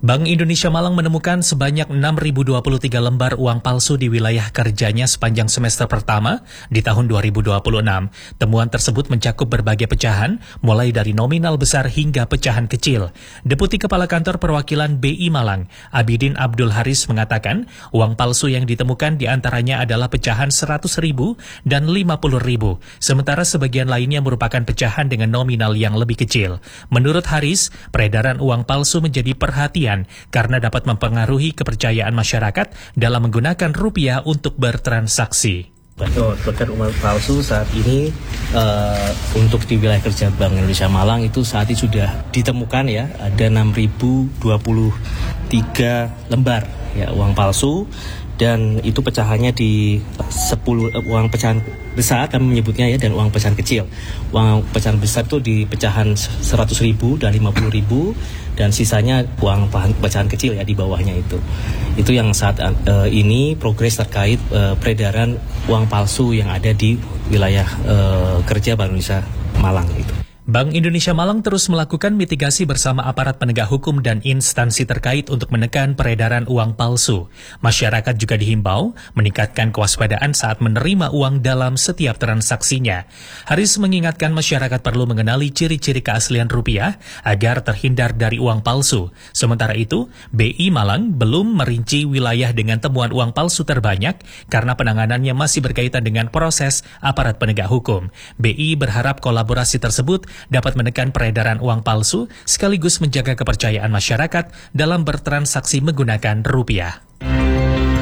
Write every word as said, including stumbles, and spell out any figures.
Bank Indonesia Malang menemukan sebanyak enam ribu dua puluh tiga lembar uang palsu di wilayah kerjanya sepanjang semester pertama di tahun dua ribu dua puluh enam. Temuan tersebut mencakup berbagai pecahan, mulai dari nominal besar hingga pecahan kecil. Deputi Kepala Kantor Perwakilan B I Malang, Abidin Abdul Haris mengatakan, uang palsu yang ditemukan diantaranya adalah pecahan seratus ribu dan lima puluh ribu, sementara sebagian lainnya merupakan pecahan dengan nominal yang lebih kecil. Menurut Haris, peredaran uang palsu menjadi perhatian karena dapat mempengaruhi kepercayaan masyarakat dalam menggunakan rupiah untuk bertransaksi. Betul, terkait uang palsu saat ini uh, untuk di wilayah kerja Bank Indonesia Malang itu saat ini sudah ditemukan ya, ada enam ribu dua puluh tiga lembar ya uang palsu, dan itu pecahannya di sepuluh uh, uang pecahan besar kami menyebutnya ya, dan uang pecahan kecil. Uang pecahan besar itu di pecahan seratus ribu dan lima puluh ribu, dan sisanya uang pecahan kecil ya di bawahnya itu. Itu yang saat uh, ini progres terkait uh, peredaran uang palsu yang ada di wilayah uh, kerja Bank Indonesia Malang itu. Bank Indonesia Malang terus melakukan mitigasi bersama aparat penegak hukum dan instansi terkait untuk menekan peredaran uang palsu. Masyarakat juga dihimbau meningkatkan kewaspadaan saat menerima uang dalam setiap transaksinya. Haris mengingatkan masyarakat perlu mengenali ciri-ciri keaslian rupiah agar terhindar dari uang palsu. Sementara itu, B I Malang belum merinci wilayah dengan temuan uang palsu terbanyak karena penanganannya masih berkaitan dengan proses aparat penegak hukum. B I berharap kolaborasi tersebut dapat menekan peredaran uang palsu sekaligus menjaga kepercayaan masyarakat dalam bertransaksi menggunakan rupiah.